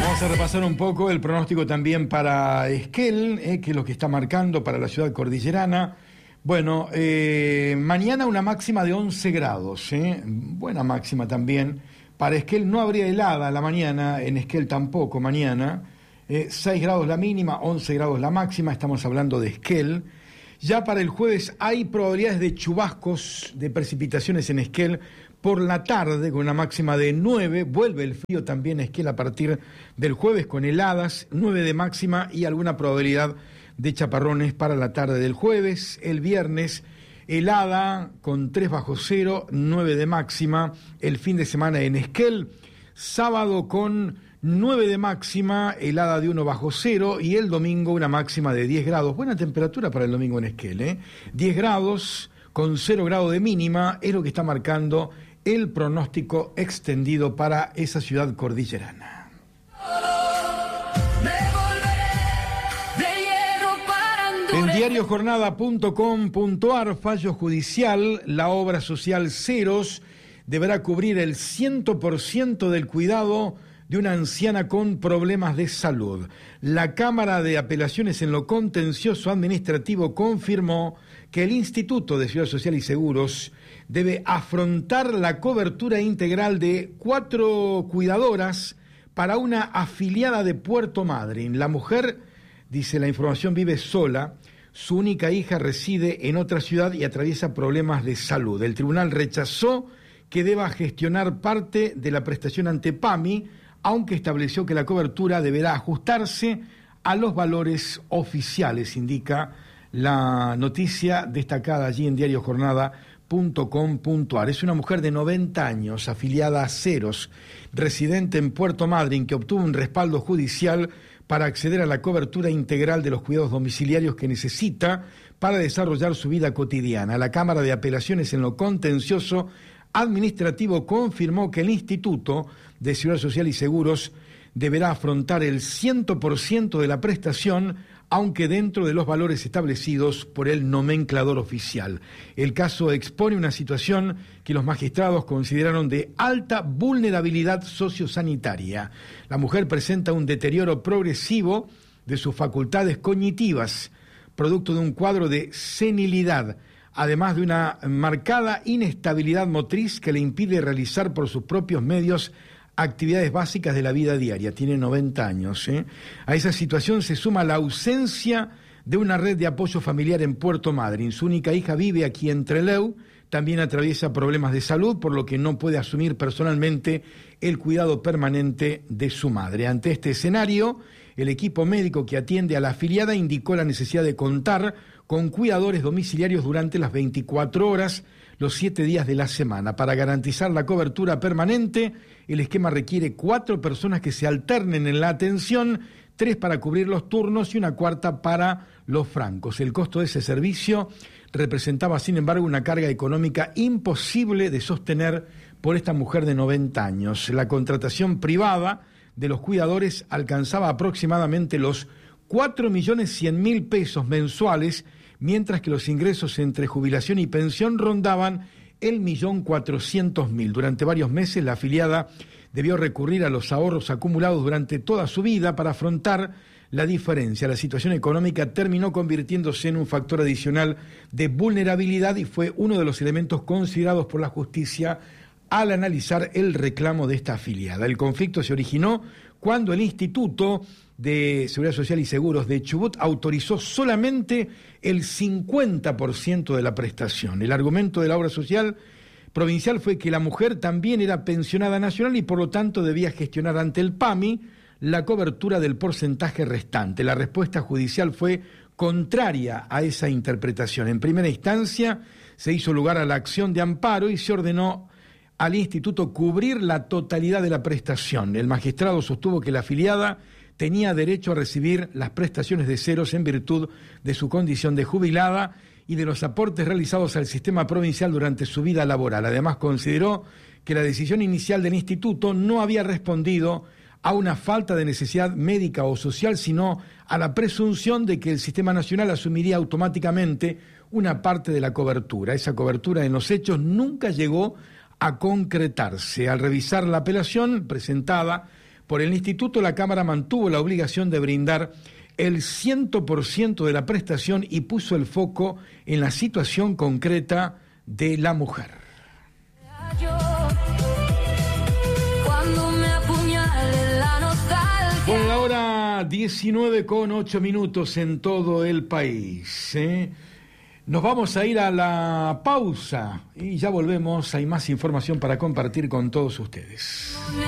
Vamos a repasar un poco el pronóstico también para Esquel, que es lo que está marcando para la ciudad cordillerana. Bueno, mañana una máxima de 11 grados, buena máxima también. Para Esquel no habría helada a la mañana, en Esquel tampoco mañana. 6 grados la mínima, 11 grados la máxima, estamos hablando de Esquel. Ya para el jueves hay probabilidades de chubascos, de precipitaciones en Esquel por la tarde, con una máxima de 9. Vuelve el frío también a Esquel a partir del jueves con heladas, 9 de máxima y alguna probabilidad de chaparrones para la tarde del jueves. El viernes, helada con 3 bajo cero, 9 de máxima. El fin de semana en Esquel, sábado con 9 de máxima, helada de 1 bajo cero, y el domingo una máxima de 10 grados. Buena temperatura para el domingo en Esquel, 10 grados con 0 grado de mínima es lo que está marcando el pronóstico extendido para esa ciudad cordillerana. En diariojornada.com.ar, fallo judicial, la obra social Ceros deberá cubrir el 100% del cuidado de una anciana con problemas de salud. La Cámara de Apelaciones en lo Contencioso Administrativo confirmó que el Instituto de Seguridad Social y Seguros debe afrontar la cobertura integral de 4 cuidadoras para una afiliada de Puerto Madryn. La mujer, dice la información, vive sola. Su única hija reside en otra ciudad y atraviesa problemas de salud. El tribunal rechazó que deba gestionar parte de la prestación ante PAMI, aunque estableció que la cobertura deberá ajustarse a los valores oficiales, indica la noticia destacada allí en diariojornada.com.ar. Es una mujer de 90 años, afiliada a Ceros, residente en Puerto Madryn, que obtuvo un respaldo judicial para acceder a la cobertura integral de los cuidados domiciliarios que necesita para desarrollar su vida cotidiana. La Cámara de Apelaciones en lo Contencioso Administrativo confirmó que el Instituto de Seguridad Social y Seguros deberá afrontar el 100% de la prestación, aunque dentro de los valores establecidos por el nomenclador oficial. El caso expone una situación que los magistrados consideraron de alta vulnerabilidad sociosanitaria. La mujer presenta un deterioro progresivo de sus facultades cognitivas, producto de un cuadro de senilidad, además de una marcada inestabilidad motriz que le impide realizar por sus propios medios actividades básicas de la vida diaria. Tiene 90 años. A esa situación se suma la ausencia de una red de apoyo familiar en Puerto Madryn. Su única hija vive aquí en Trelew, también atraviesa problemas de salud, por lo que no puede asumir personalmente el cuidado permanente de su madre. Ante este escenario, el equipo médico que atiende a la afiliada indicó la necesidad de contar con cuidadores domiciliarios durante las 24 horas, los 7 días de la semana. Para garantizar la cobertura permanente, el esquema requiere 4 personas que se alternen en la atención, 3 para cubrir los turnos y una cuarta para los francos. El costo de ese servicio representaba, sin embargo, una carga económica imposible de sostener por esta mujer de 90 años. La contratación privada de los cuidadores alcanzaba aproximadamente los 4.100.000 pesos mensuales, mientras que los ingresos entre jubilación y pensión rondaban el 1.400.000. Durante varios meses la afiliada debió recurrir a los ahorros acumulados durante toda su vida para afrontar la diferencia. La situación económica terminó convirtiéndose en un factor adicional de vulnerabilidad y fue uno de los elementos considerados por la justicia al analizar el reclamo de esta afiliada. El conflicto se originó cuando el Instituto de Seguridad Social y Seguros de Chubut autorizó solamente el 50% de la prestación. El argumento de la obra social provincial fue que la mujer también era pensionada nacional y por lo tanto debía gestionar ante el PAMI la cobertura del porcentaje restante. La respuesta judicial fue contraria a esa interpretación. En primera instancia se hizo lugar a la acción de amparo y se ordenó al instituto cubrir la totalidad de la prestación. El magistrado sostuvo que la afiliada tenía derecho a recibir las prestaciones de Ceros en virtud de su condición de jubilada y de los aportes realizados al sistema provincial durante su vida laboral. Además, consideró que la decisión inicial del instituto no había respondido a una falta de necesidad médica o social, sino a la presunción de que el sistema nacional asumiría automáticamente una parte de la cobertura. Esa cobertura en los hechos nunca llegó a concretarse. Al revisar la apelación presentada por el instituto, la Cámara mantuvo la obligación de brindar el 100% de la prestación y puso el foco en la situación concreta de la mujer. Con la hora 19:08 en todo el país. Nos vamos a ir a la pausa y ya volvemos. Hay más información para compartir con todos ustedes.